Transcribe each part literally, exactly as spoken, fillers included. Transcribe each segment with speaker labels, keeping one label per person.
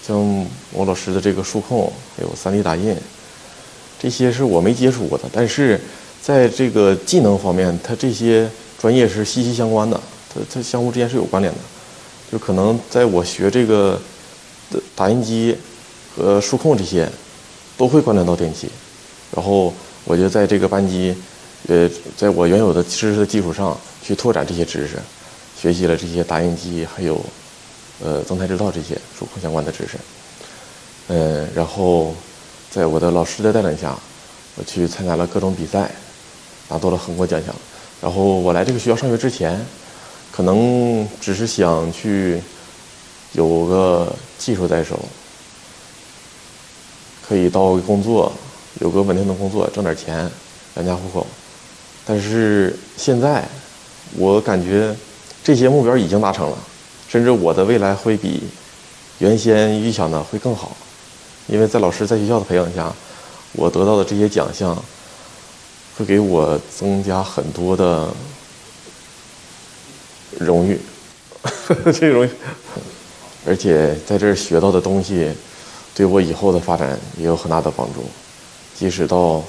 Speaker 1: 像我老师的这个数控，还有 三 D 打印，这些是我没接触过的，但是在这个技能方面，它这些专业是息息相关的，它它相互之间是有关联的。就可能在我学这个打印机和数控这些，都会关联到电气。然后我就在这个班级，呃，在我原有的知识的基础上去拓展这些知识，学习了这些打印机还有呃增态制造这些数控相关的知识。嗯，然后在我的老师的带领下，我去参加了各种比赛，拿到了很多奖项。然后我来这个学校上学之前，可能只是想去有个技术在手，可以到工作，有个稳定的工作，挣点钱，养家糊口。但是现在，我感觉这些目标已经达成了，甚至我的未来会比原先预想的会更好。因为在老师在学校的培养下，我得到的这些奖项，会给我增加很多的荣誉，这荣誉，而且在这儿学到的东西，对我以后的发展也有很大的帮助。即使到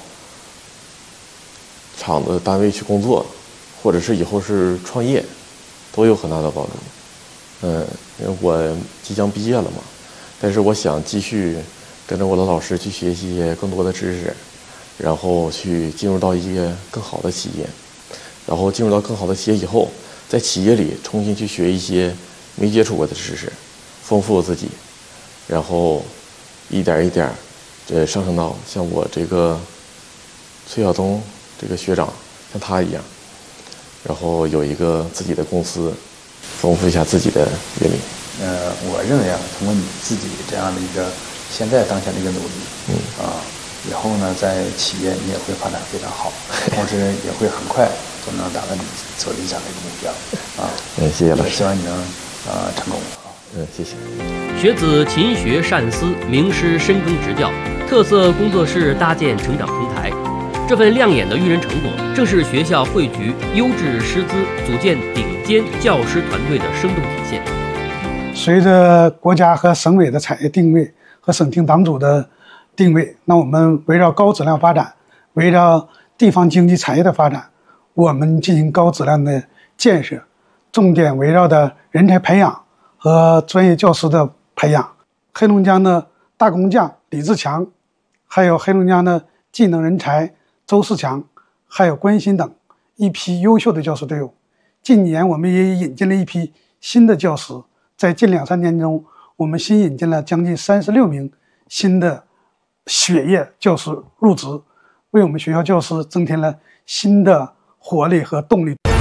Speaker 1: 厂子单位去工作，或者是以后是创业，都有很大的帮助。嗯，因为我即将毕业了嘛，但是我想继续跟着我的老师去学习一些更多的知识，然后去进入到一个更好的企业，然后进入到更好的企业以后，在企业里重新去学一些没接触过的知识，丰富自己，然后一点一点呃上升到像我这个崔晓东这个学长像他一样，然后有一个自己的公司，丰富一下自己的阅历。
Speaker 2: 呃，我认为啊，通过你自己这样的一个现在当下的一个努力，
Speaker 1: 嗯
Speaker 2: 啊，以后呢，在企业你也会发展非常好，同时也会很快就能达到你所理想的一个目标啊。
Speaker 1: 嗯，谢谢老师，
Speaker 2: 希望你能呃成功啊。
Speaker 1: 嗯，谢谢。
Speaker 3: 学子勤学善思，名师深耕执教，特色工作室搭建成长平台。这份亮眼的育人成果，正是学校汇聚优质师资、组建顶尖教师团队的生动体现。
Speaker 4: 随着国家和省委的产业定位和省厅党组的定位，那我们围绕高质量发展，围绕地方经济产业的发展，我们进行高质量的建设，重点围绕的人才培养和专业教师的培养。黑龙江的大工匠李志强，还有黑龙江的技能人才周世强，还有关心等一批优秀的教师队伍。近年我们也引进了一批新的教师，在近两三年中，我们新引进了将近三十六名新的血液教师入职，为我们学校教师增添了新的活力和动力。